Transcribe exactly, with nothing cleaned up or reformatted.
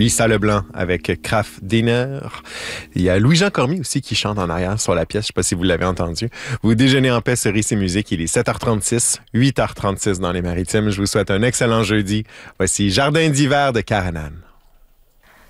Lisa Leblanc avec Kraft Dinner. Il y a Louis-Jean Cormier aussi qui chante en arrière sur la pièce. Je ne sais pas si vous l'avez entendu. Vous déjeunez en paix sur Ici Musique. Il est sept heures trente-six, huit heures trente-six dans les Maritimes. Je vous souhaite un excellent jeudi. Voici Jardin d'hiver de Caranan.